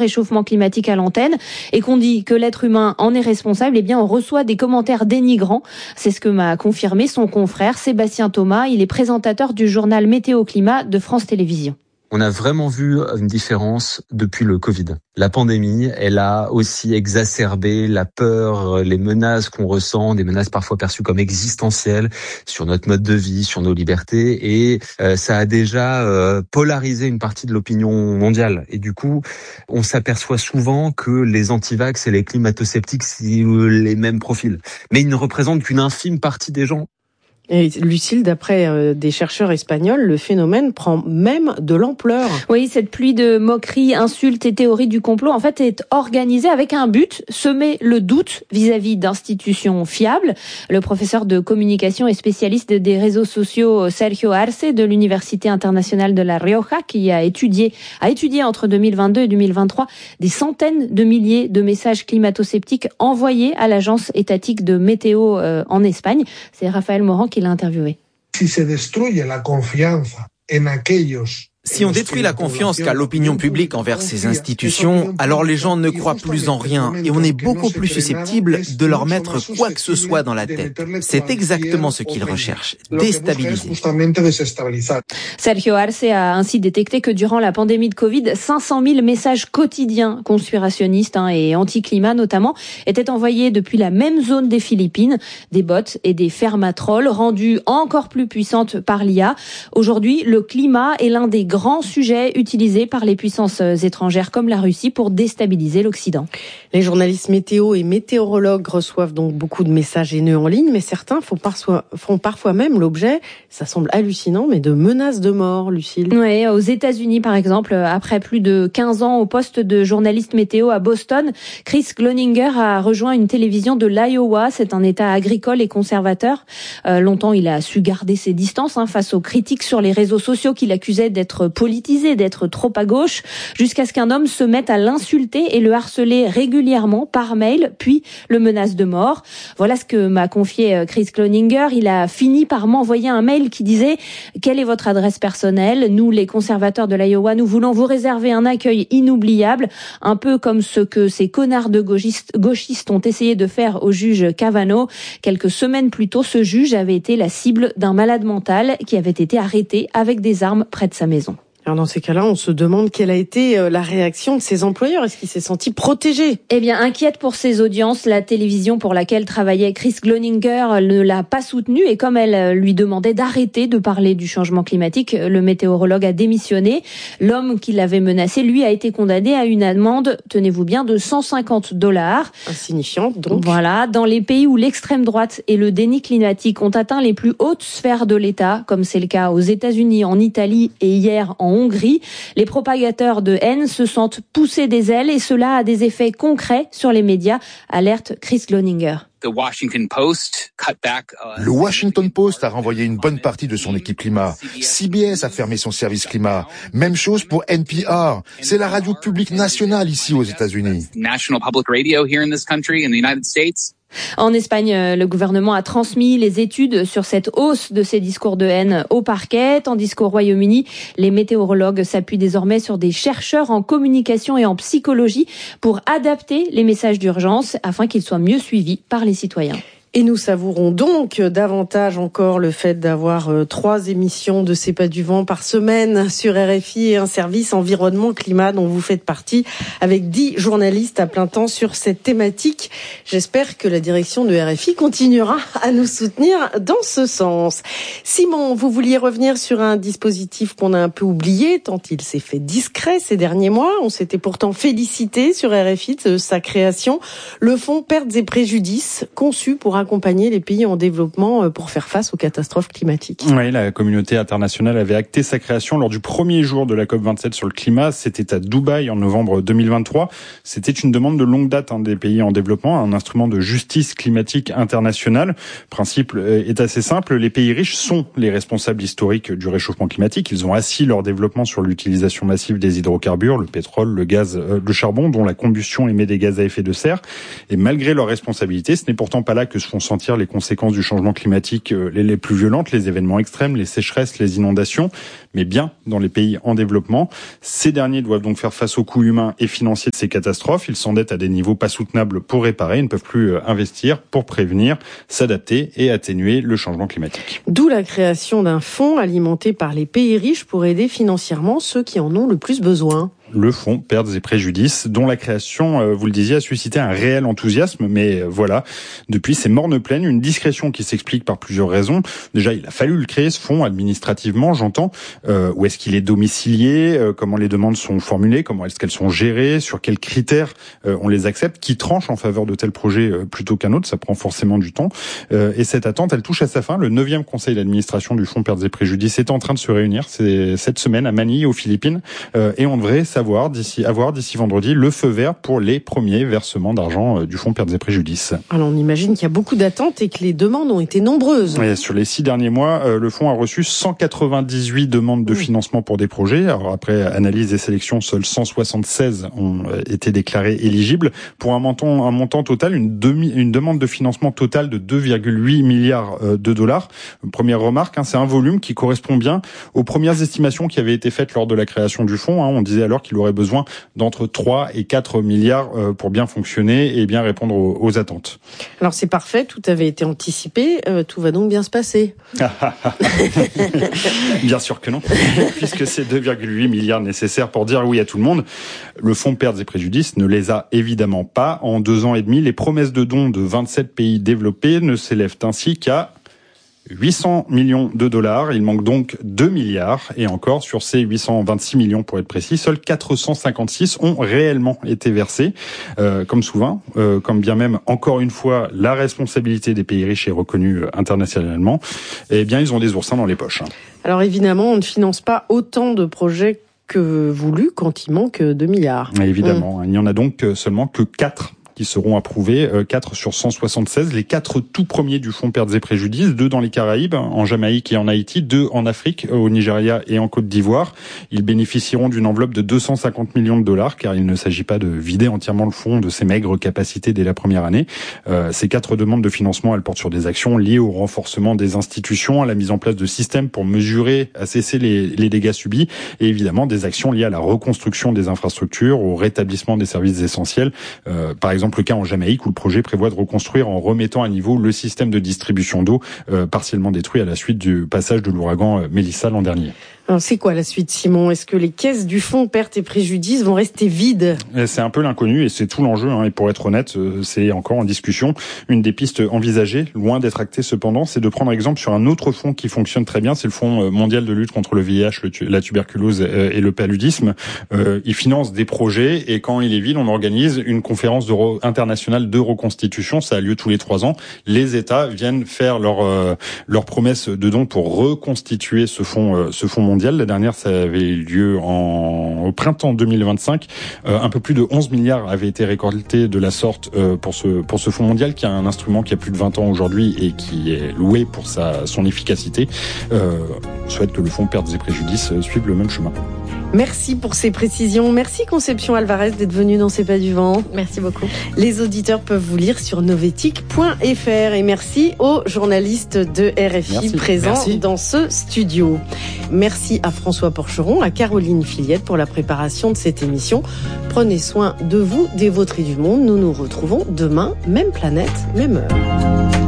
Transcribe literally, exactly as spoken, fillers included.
réchauffement climatique à l'antenne et qu'on dit que l'être humain en est responsable, eh bien on reçoit des commentaires dénigrants. C'est ce que m'a confirmé son confrère Sébastien Thomas. Il est présentateur du journal Météo Climat de France Télévisions. On a vraiment vu une différence depuis le Covid. La pandémie, elle a aussi exacerbé la peur, les menaces qu'on ressent, des menaces parfois perçues comme existentielles sur notre mode de vie, sur nos libertés, et euh, ça a déjà euh, polarisé une partie de l'opinion mondiale. Et du coup, on s'aperçoit souvent que les antivax et les climato-sceptiques, c'est les mêmes profils. Mais ils ne représentent qu'une infime partie des gens. Et Lucille, d'après euh, des chercheurs espagnols, le phénomène prend même de l'ampleur. Oui, cette pluie de moqueries, insultes et théories du complot, en fait, est organisée avec un but, semer le doute vis-à-vis d'institutions fiables. Le professeur de communication et spécialiste des réseaux sociaux Sergio Arce de l'Université internationale de La Rioja, qui a étudié, a étudié entre deux mille vingt-deux et deux mille vingt-trois des centaines de milliers de messages climato-sceptiques envoyés à l'agence étatique de météo euh, en Espagne. C'est Raphaël Morand qui l'a interviewé. Si se destruye la confianza en aquellos Si on détruit la confiance qu'a l'opinion publique envers ces institutions, alors les gens ne croient plus en rien et on est beaucoup plus susceptible de leur mettre quoi que ce soit dans la tête. C'est exactement ce qu'ils recherchent, déstabiliser. Sergio Arce a ainsi détecté que durant la pandémie de Covid, cinq cent mille messages quotidiens conspirationnistes hein, et anti-climat notamment étaient envoyés depuis la même zone des Philippines, des bots et des fermatrolls rendues encore plus puissantes par l'I A. Aujourd'hui, le climat est l'un des grand sujet utilisé par les puissances étrangères comme la Russie pour déstabiliser l'Occident. Les journalistes météo et météorologues reçoivent donc beaucoup de messages haineux en ligne, mais certains font parfois, font parfois même l'objet, ça semble hallucinant, mais de menaces de mort, Lucille. Oui, aux États-Unis par exemple, après plus de quinze ans au poste de journaliste météo à Boston, Chris Gloninger a rejoint une télévision de l'Iowa. C'est un État agricole et conservateur. Euh, longtemps, il a su garder ses distances hein, face aux critiques sur les réseaux sociaux qu'il accusait d'être politisé, d'être trop à gauche, jusqu'à ce qu'un homme se mette à l'insulter et le harceler régulièrement par mail, puis le menace de mort. Voilà ce que m'a confié Chris Gloninger. Il a fini par m'envoyer un mail qui disait « Quelle est votre adresse personnelle ? Nous, les conservateurs de l'Iowa, nous voulons vous réserver un accueil inoubliable, un peu comme ce que ces connards de gauchistes, gauchistes ont essayé de faire au juge Kavanaugh. Quelques semaines plus tôt, ce juge avait été la cible d'un malade mental qui avait été arrêté avec des armes près de sa maison. » Alors dans ces cas-là, on se demande quelle a été la réaction de ses employeurs. Est-ce qu'il s'est senti protégé ? Eh bien, inquiète pour ses audiences, la télévision pour laquelle travaillait Chris Gloninger ne l'a pas soutenu et comme elle lui demandait d'arrêter de parler du changement climatique, le météorologue a démissionné. L'homme qui l'avait menacé, lui, a été condamné à une amende, tenez-vous bien, de cent cinquante dollars. Insignifiante, donc. Voilà, dans les pays où l'extrême droite et le déni climatique ont atteint les plus hautes sphères de l'État, comme c'est le cas aux États-Unis, en Italie et hier en Hongrie, les propagateurs de haine se sentent poussés des ailes et cela a des effets concrets sur les médias, alerte Chris Gloninger. Le Washington Post a renvoyé une bonne partie de son équipe climat. C B S a fermé son service climat. Même chose pour N P R. C'est la radio publique nationale ici aux États-Unis. En Espagne, le gouvernement a transmis les études sur cette hausse de ces discours de haine au parquet, tandis qu'au Royaume-Uni, les météorologues s'appuient désormais sur des chercheurs en communication et en psychologie pour adapter les messages d'urgence afin qu'ils soient mieux suivis par les citoyens. Et nous savourons donc davantage encore le fait d'avoir euh, trois émissions de C'est pas du vent par semaine sur R F I et un service environnement climat dont vous faites partie avec dix journalistes à plein temps sur cette thématique. J'espère que la direction de R F I continuera à nous soutenir dans ce sens. Simon, vous vouliez revenir sur un dispositif qu'on a un peu oublié tant il s'est fait discret ces derniers mois. On s'était pourtant félicité sur R F I de sa création. Le fonds Pertes et Préjudices, conçu pour accompagner les pays en développement pour faire face aux catastrophes climatiques. Oui, la communauté internationale avait acté sa création lors du premier jour de la COP vingt-sept sur le climat. C'était à Dubaï en novembre deux mille vingt-trois. C'était une demande de longue date hein, des pays en développement, un instrument de justice climatique internationale. Le principe est assez simple. Les pays riches sont les responsables historiques du réchauffement climatique. Ils ont assis leur développement sur l'utilisation massive des hydrocarbures, le pétrole, le gaz, euh, le charbon, dont la combustion émet des gaz à effet de serre. Et malgré leur responsabilité, ce n'est pourtant pas là que se font sentir les conséquences du changement climatique les, les plus violentes, les événements extrêmes, les sécheresses, les inondations, mais bien dans les pays en développement. Ces derniers doivent donc faire face aux coûts humains et financiers de ces catastrophes. Ils s'endettent à des niveaux pas soutenables pour réparer, ils ne peuvent plus investir pour prévenir, s'adapter et atténuer le changement climatique. D'où la création d'un fonds alimenté par les pays riches pour aider financièrement ceux qui en ont le plus besoin. Le fonds Pertes et Préjudices, dont la création, vous le disiez, a suscité un réel enthousiasme, mais voilà, depuis c'est morne pleine, une discrétion qui s'explique par plusieurs raisons. Déjà, il a fallu le créer, ce fonds, administrativement, j'entends. Euh, où est-ce qu'il est domicilié, euh, comment les demandes sont formulées, comment est-ce qu'elles sont gérées, sur quels critères euh, on les accepte, qui tranche en faveur de tel projet euh, plutôt qu'un autre, ça prend forcément du temps. Euh, et cette attente, elle touche à sa fin. Le neuvième conseil d'administration du fonds Pertes et Préjudices est en train de se réunir, c'est cette semaine à Manille, aux Philippines, euh, et on devrait savoir d'ici avoir d'ici vendredi le feu vert pour les premiers versements d'argent du fonds Pertes et Préjudices. Alors on imagine qu'il y a beaucoup d'attentes et que les demandes ont été nombreuses. Et sur les six derniers mois, le fonds a reçu cent quatre-vingt-dix-huit demandes de financement pour des projets. Alors après analyse et sélection, seuls cent soixante-seize ont été déclarés éligibles pour un montant un montant total, une demi une demande de financement totale de deux virgule huit milliards de dollars. Première remarque, hein, c'est un volume qui correspond bien aux premières estimations qui avaient été faites lors de la création du fonds. Hein. On disait alors qu'il aurait besoin d'entre trois et quatre milliards pour bien fonctionner et bien répondre aux, aux attentes. Alors c'est parfait, tout avait été anticipé, euh, tout va donc bien se passer. Bien sûr que non, puisque c'est deux virgule huit milliards nécessaires pour dire oui à tout le monde. Le fonds Pertes et Préjudices ne les a évidemment pas. En deux ans et demi, les promesses de dons de vingt-sept pays développés ne s'élèvent ainsi qu'à huit cents millions de dollars. Il manque donc deux milliards. Et encore, sur ces huit cent vingt-six millions pour être précis, seuls quatre cent cinquante-six ont réellement été versés. Euh, comme souvent, euh, comme bien même, encore une fois, la responsabilité des pays riches est reconnue internationalement. Eh bien, ils ont des oursins dans les poches. Alors évidemment, on ne finance pas autant de projets que voulu quand il manque deux milliards. Évidemment, mmh. Il n'y en a donc seulement que quatre qui seront approuvés, quatre sur cent soixante-seize, les quatre tout premiers du fonds Pertes et Préjudices, deux dans les Caraïbes, en Jamaïque et en Haïti, deux en Afrique, au Nigeria et en Côte d'Ivoire. Ils bénéficieront d'une enveloppe de deux cent cinquante millions de dollars, car il ne s'agit pas de vider entièrement le fonds de ses maigres capacités dès la première année. Euh, ces quatre demandes de financement, elles portent sur des actions liées au renforcement des institutions, à la mise en place de systèmes pour mesurer, assesser les, les dégâts subis, et évidemment des actions liées à la reconstruction des infrastructures, au rétablissement des services essentiels, euh, par exemple le cas en Jamaïque où le projet prévoit de reconstruire en remettant à niveau le système de distribution d'eau euh, partiellement détruit à la suite du passage de l'ouragan Mélissa l'an dernier. Alors c'est quoi la suite, Simon? Est-ce que les caisses du fonds Pertes et Préjudices vont rester vides? C'est un peu l'inconnu et c'est tout l'enjeu. Hein. Et pour être honnête, c'est encore en discussion. Une des pistes envisagées, loin d'être actée cependant, c'est de prendre exemple sur un autre fonds qui fonctionne très bien. C'est le Fonds mondial de lutte contre le V I H, le tu- la tuberculose et le paludisme. Euh, il finance des projets et quand il est vide, on organise une conférence de re- internationale de reconstitution. Ça a lieu tous les trois ans. Les États viennent faire leur euh, leur promesse de dons pour reconstituer ce fonds, euh, ce fonds mondial. La dernière, ça avait eu lieu en, au printemps deux mille vingt-cinq. Euh, un peu plus de onze milliards avaient été récoltés de la sorte euh, pour ce pour ce fonds mondial, qui a un instrument qui a plus de vingt ans aujourd'hui et qui est loué pour sa son efficacité. Euh, je souhaite que le fonds Pertes et Préjudices suive le même chemin. Merci pour ces précisions. Merci Conception Alvarez d'être venue dans C'est pas du vent. Merci beaucoup. Les auditeurs peuvent vous lire sur novetic point f r et merci aux journalistes de R F I merci. présents Merci. dans ce studio. Merci à François Porcheron, à Caroline Filiette pour la préparation de cette émission. Prenez soin de vous, des vôtres et du monde. Nous nous retrouvons demain, même planète, même heure.